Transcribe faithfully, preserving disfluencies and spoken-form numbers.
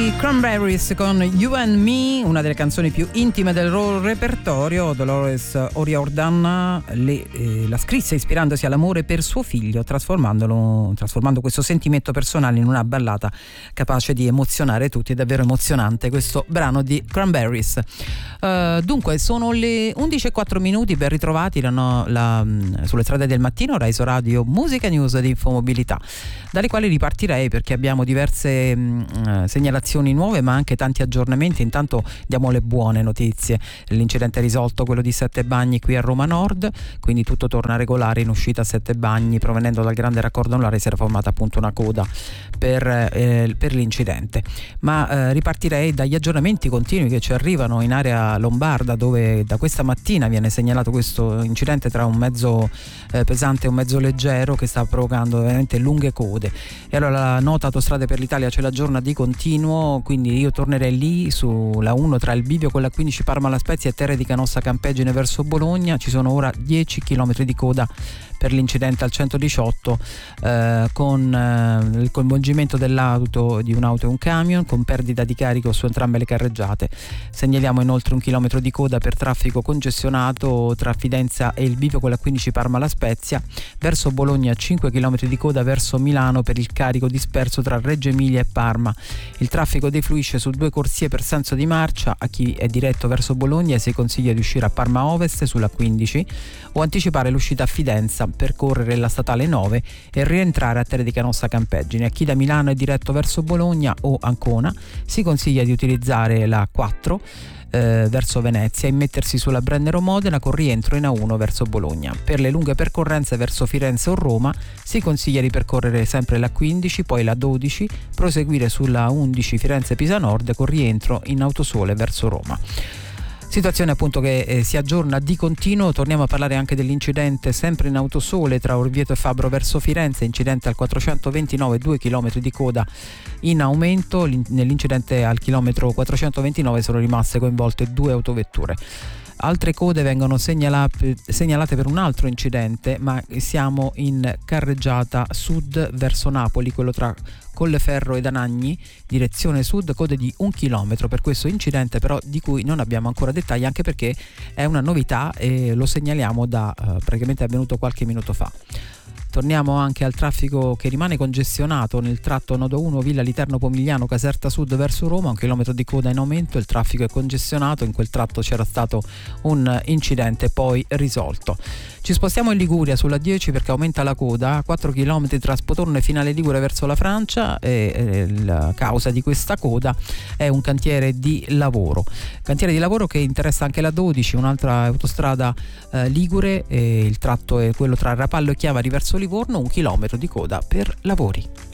I Cranberries con You and Me, una delle canzoni più intime del loro repertorio. Dolores O'Riordan le, eh, la scrisse ispirandosi all'amore per suo figlio, trasformandolo, trasformando questo sentimento personale in una ballata capace di emozionare tutti. È davvero emozionante questo brano di Cranberries. Uh, dunque sono le undici e quattro minuti, ben ritrovati la, no, la, sulle strade del mattino, Raiso Radio Musica News di Infomobilità, dalle quali ripartirei perché abbiamo diverse mh, segnalazioni nuove ma anche tanti aggiornamenti. Intanto diamo le buone notizie: l'incidente è risolto, quello di Sette Bagni qui a Roma Nord, quindi tutto torna regolare in uscita a Sette Bagni. Provenendo dal grande raccordo anulare si era formata appunto una coda per, eh, per l'incidente, ma eh, ripartirei dagli aggiornamenti continui che ci arrivano in area lombarda, dove da questa mattina viene segnalato questo incidente tra un mezzo eh, pesante e un mezzo leggero che sta provocando veramente lunghe code. E allora la nota Autostrade per l'Italia ce l'aggiorna di continuo, quindi io tornerei lì sulla uno tra il bivio con la quindici Parma La Spezia e Terre di Canossa Campeggine verso Bologna. Ci sono ora dieci chilometri di coda per l'incidente al centodiciotto eh, con eh, il coinvolgimento dell'auto di un'auto e un camion con perdita di carico su entrambe le carreggiate. Segnaliamo inoltre un chilometro di coda per traffico congestionato tra Fidenza e il bivio con la quindici Parma La Spezia. Verso Bologna cinque chilometri di coda verso Milano per il carico disperso tra Reggio Emilia e Parma. Il traffico defluisce su due corsie per senso di marcia. A chi è diretto verso Bologna si consiglia di uscire a Parma Ovest sulla quindici o anticipare l'uscita a Fidenza, percorrere la statale nove e rientrare a Terre di Canossa Campeggine. A chi da Milano è diretto verso Bologna o Ancona si consiglia di utilizzare la quattro eh, verso Venezia e mettersi sulla Brennero Modena con rientro in A uno verso Bologna. Per le lunghe percorrenze verso Firenze o Roma si consiglia di percorrere sempre la quindici, poi la dodici, proseguire sulla undici Firenze Pisa Nord con rientro in Autosole verso Roma. Situazione appunto che eh, si aggiorna di continuo. Torniamo a parlare anche dell'incidente sempre in Autosole tra Orvieto e Fabbro verso Firenze, incidente al quattrocentoventinove, due chilometri di coda in aumento. L'in- nell'incidente al chilometro quattrocentoventinove sono rimaste coinvolte due autovetture. Altre code vengono segnalate, segnalate per un altro incidente, ma siamo in carreggiata sud verso Napoli, quello tra Colleferro ed Anagni, direzione sud, code di un chilometro per questo incidente, però di cui non abbiamo ancora dettagli, anche perché è una novità e lo segnaliamo da eh, praticamente è avvenuto qualche minuto fa. Torniamo anche al traffico che rimane congestionato nel tratto nodo uno Villa Literno Pomigliano Caserta Sud verso Roma, un chilometro di coda in aumento, il traffico è congestionato, in quel tratto c'era stato un incidente poi risolto. Ci spostiamo in Liguria sulla dieci perché aumenta la coda, quattro chilometri tra Spotorno e Finale Ligure verso la Francia, e, e la causa di questa coda è un cantiere di lavoro. Cantiere di lavoro che interessa anche la dodici, un'altra autostrada eh, ligure, e il tratto è quello tra Rapallo e Chiavari verso Livorno, un chilometro di coda per lavori.